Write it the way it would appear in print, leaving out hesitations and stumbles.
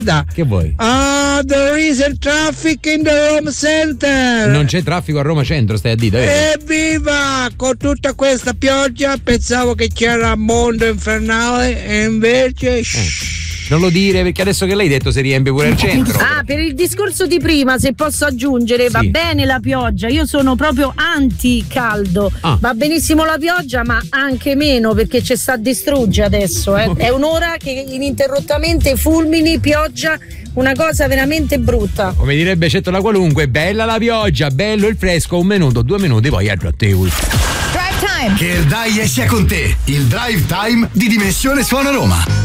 Che vuoi? There is a traffic in the Rome Center. Non c'è traffico a Roma Centro, stai a dire. Evviva! Con tutta questa pioggia pensavo che c'era un mondo infernale e invece Non lo dire, perché adesso che l'hai detto si riempie pure il centro. Per il discorso di prima, se posso aggiungere, va bene la pioggia, io sono proprio anti caldo. Va benissimo la pioggia, ma anche meno, perché ci sta a distruggere adesso. È un'ora che ininterrottamente fulmini, pioggia, una cosa veramente brutta. Come direbbe Cetto la Qualunque, bella la pioggia, bello il fresco, 1 minuto, 2 minuti, poi a Drive Time. Che il dai sia con te, il Drive Time di Dimensione Suona Roma.